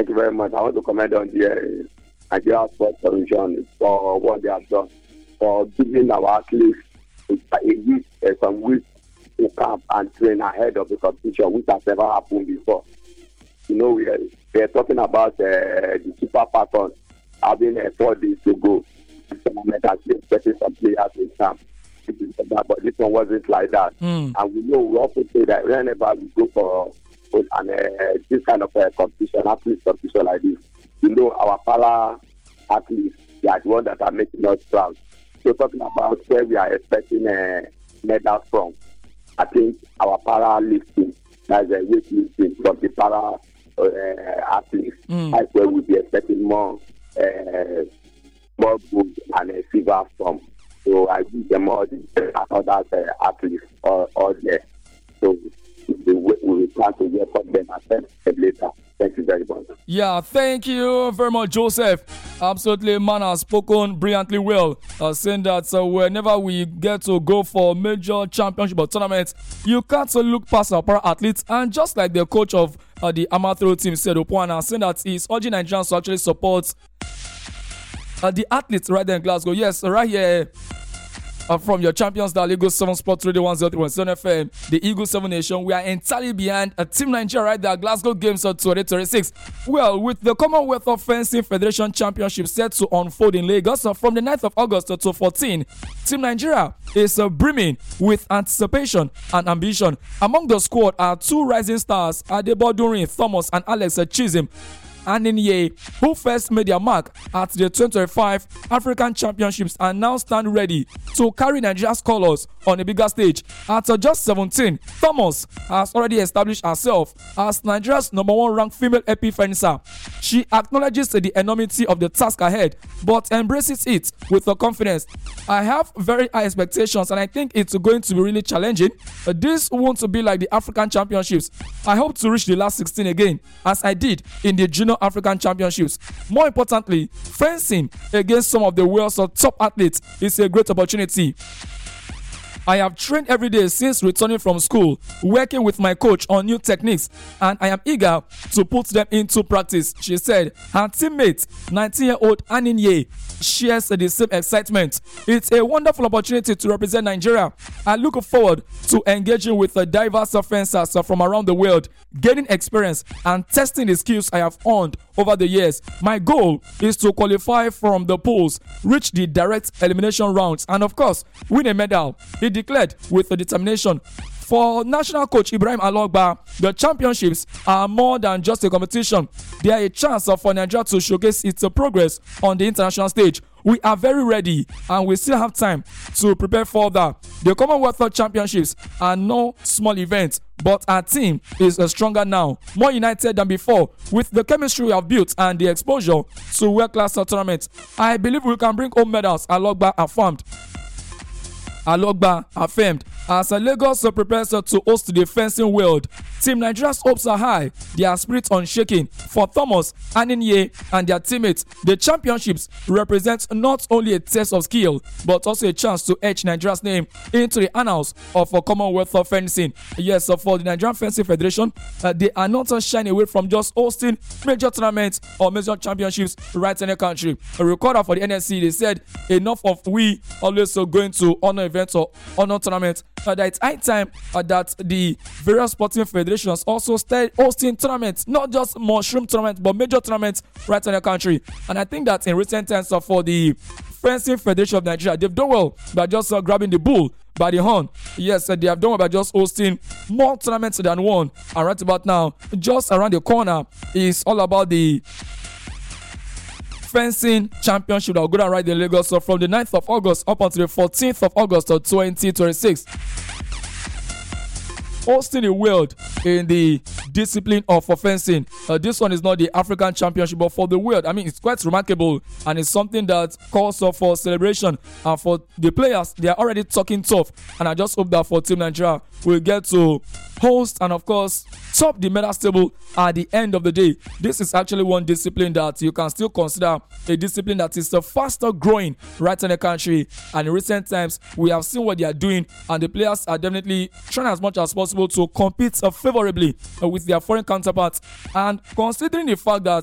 Thank you very much. I want to comment on the Nigeria Sports Commission for what they have done for giving our athletes some weeks to camp and train ahead of the competition, which has never happened before. You know, we are talking about the Super Falcons having 4 days to go. The tournament has been expecting some players in camp. But this one wasn't like that. And we also say that whenever we go for this kind of competition, athlete competition like this, our para athletes, they are the ones that are making us proud. So talking about where we are expecting medals from, I think our para lifting, that's a weightlifting from the para athletes. That's where we'll be expecting more gold and silver from. So I give them all the other athletes all there. So we will plan to welcome them and later. Thank you very much. Yeah, thank you very much, Joseph. Absolutely, man has spoken brilliantly well, saying that whenever we get to go for major championship or tournaments, you can't look past our para athletes. And just like the coach of the amateur team said, Opwana, saying that he's urging Nigerians to actually support the athletes right there in Glasgow. Yes, right here. From your champions, the Eagle 7 Sports Radio 103.7 FM, the Eagle 7 Nation, we are entirely behind Team Nigeria right there, Glasgow Games of 2026. Well, with the Commonwealth of Fencing Federation Championship set to unfold in Lagos from the 9th of August to 14, Team Nigeria is brimming with anticipation and ambition. Among the squad are 2 rising stars, Adebodurin Thomas and Alex Chizim Aninye, who first made their mark at the 2025 African Championships and now stand ready to carry Nigeria's colors on a bigger stage. At just 17, Thomas has already established herself as Nigeria's #1 ranked female epi fencer. She acknowledges the enormity of the task ahead, but embraces it with confidence. I have very high expectations and I think it's going to be really challenging. This won't be like the African Championships. I hope to reach the last 16 again, as I did in the Junior African Championships. More importantly, fencing against some of the world's top athletes is a great opportunity. I have trained every day since returning from school, working with my coach on new techniques, and I am eager to put them into practice, she said. Her teammate, 19-year-old Aninye, shares the same excitement. It's a wonderful opportunity to represent Nigeria. I look forward to engaging with the diverse fencers from around the world, gaining experience and testing the skills I have honed over the years. My goal is to qualify from the pools, reach the direct elimination rounds, and of course, win a medal. He declared with determination. For national coach Ibrahim Alogba, the championships are more than just a competition. They are a chance for Nigeria to showcase its progress on the international stage. We are very ready and we still have time to prepare further. The Commonwealth Championships are no small event, but our team is stronger now, more united than before. With the chemistry we have built and the exposure to world-class tournaments, I believe we can bring home medals, Alogba affirmed. As Lagos prepares to host the fencing world, Team Nigeria's hopes are high, their spirits unshaken. For Thomas, Aninye and their teammates, the championships represent not only a test of skill, but also a chance to etch Nigeria's name into the annals of Commonwealth of Fencing. Yes, for the Nigerian Fencing Federation, they are not shying away from just hosting major tournaments or major championships right in the country. A recorder for the NSC, they said, enough of we always going to honor events or honor tournaments. That it's high time that the various sporting federations also start hosting tournaments, not just mushroom tournaments, but major tournaments right in the country. And I think that in recent times for the Fencing Federation of Nigeria, they've done well by just grabbing the bull by the horn. Yes, they have done well by just hosting more tournaments than one. And right about now, just around the corner is all about the Fencing Championship that will go down right in Lagos. So from the 9th of August up until the 14th of August of 2026. Hosting the world in the discipline of fencing. This one is not the African Championship, but for the world. I mean, it's quite remarkable and it's something that calls for celebration. And for the players, they are already talking tough. And I just hope that for Team Nigeria, we'll get to host and, of course, top the medal table at the end of the day. This is actually one discipline that you can still consider a discipline that is faster growing right in the country. And in recent times, we have seen what they are doing, and the players are definitely trying as much as possible to compete favorably with their foreign counterparts. And considering the fact that